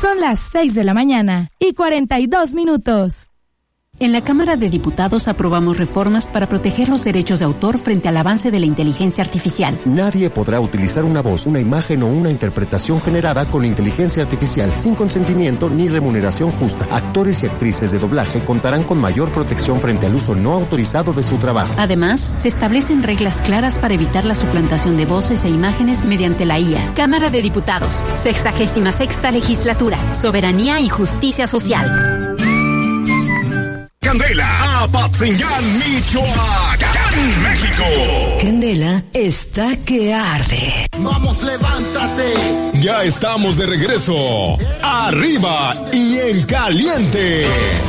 Son las 6:42 a.m. En la Cámara de Diputados aprobamos reformas para proteger los derechos de autor frente al avance de la inteligencia artificial. Nadie podrá utilizar una voz, una imagen o una interpretación generada con inteligencia artificial sin consentimiento ni remuneración justa. Actores y actrices de doblaje contarán con mayor protección frente al uso no autorizado de su trabajo. Además, se establecen reglas claras para evitar la suplantación de voces e imágenes mediante la IA. Cámara de Diputados, 66ª Legislatura, Soberanía y Justicia Social. Candela, Apatzingán, Michoacán, México. Candela está que arde. Vamos, levántate. Ya estamos de regreso. Arriba y en caliente.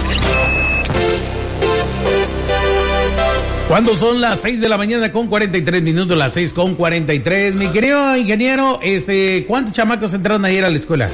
Cuando son las 6:43 las 6:43. Mi querido ingeniero, ¿cuántos chamacos entraron ayer a la escuela?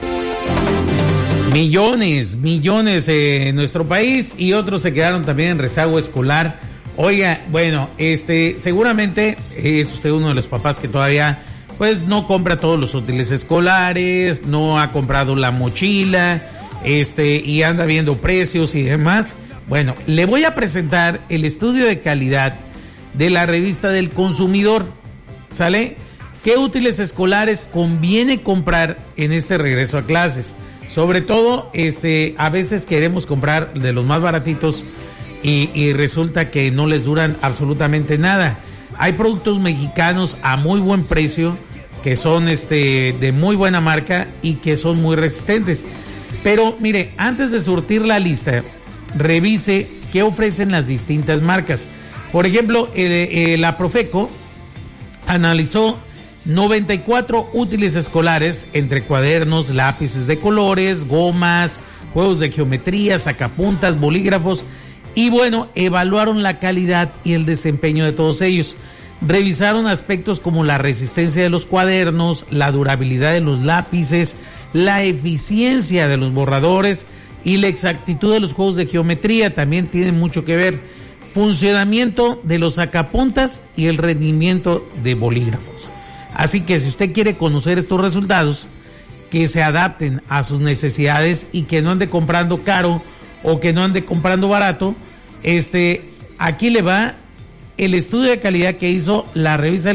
Millones en nuestro país, y otros se quedaron también en rezago escolar. Oiga, bueno, seguramente es usted uno de los papás que todavía pues no compra todos los útiles escolares, no ha comprado la mochila, y anda viendo precios y demás. Bueno, le voy a presentar el estudio de calidad de la revista del consumidor. ¿Sale? ¿Qué útiles escolares conviene comprar en este regreso a clases? Sobre todo, a veces queremos comprar de los más baratitos y resulta que no les duran absolutamente nada. Hay productos mexicanos a muy buen precio que son de muy buena marca y que son muy resistentes. Pero mire, antes de surtir la lista, revise qué ofrecen las distintas marcas. Por ejemplo, la Profeco analizó 94 útiles escolares entre cuadernos, lápices de colores, gomas, juegos de geometría, sacapuntas, bolígrafos, y bueno, evaluaron la calidad y el desempeño de todos ellos. Revisaron aspectos como la resistencia de los cuadernos, la durabilidad de los lápices, la eficiencia de los borradores y la exactitud de los juegos de geometría. También tienen mucho que ver. Funcionamiento de los sacapuntas y el rendimiento de bolígrafos. Así que si usted quiere conocer estos resultados, que se adapten a sus necesidades y que no ande comprando caro o que no ande comprando barato, aquí le va el estudio de calidad que hizo la revista